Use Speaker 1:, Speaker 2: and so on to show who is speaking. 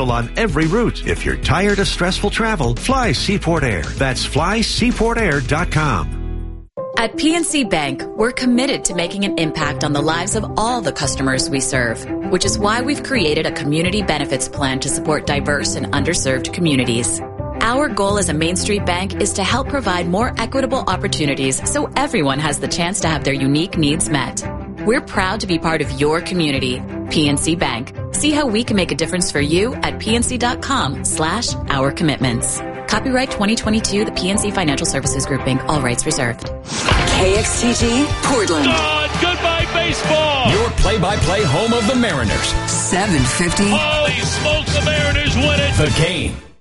Speaker 1: available on every route. If you're tired of stressful travel, fly Seaport Air. That's flyseaportair.com.
Speaker 2: At PNC Bank, we're committed to making an impact on the lives of all the customers we serve, which is why we've created a community benefits plan to support diverse and underserved communities. Our goal as a Main Street bank is to help provide more equitable opportunities so everyone has the chance to have their unique needs met. We're proud to be part of your community. PNC Bank. See how we can make a difference for you at pnc.com/our commitments. Copyright 2022, the PNC Financial Services Group, Inc., all rights reserved.
Speaker 3: KXTG, Portland.
Speaker 4: God, goodbye baseball.
Speaker 5: Your play-by-play home of the Mariners.
Speaker 3: 750.
Speaker 4: Holy smokes, the Mariners win it.
Speaker 5: The Game.